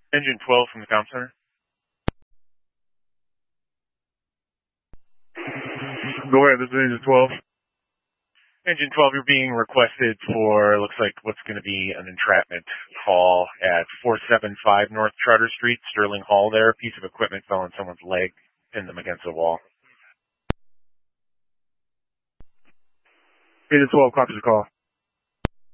Engine 12 from the comm center. Go ahead, this is Engine 12. Engine 12, you're being requested for, looks like what's going to be an entrapment call at 475 North Charter Street, Sterling Hall there. A piece of equipment fell on someone's leg, pinned them against the wall. Engine 12, copies the call.